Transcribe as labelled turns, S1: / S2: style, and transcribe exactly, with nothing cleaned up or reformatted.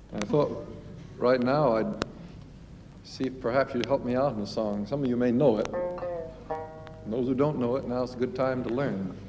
S1: And I thought right now I'd see if perhaps you'd help me out in a song. Some of you may know it. And those who don't know it, now's a good time to learn.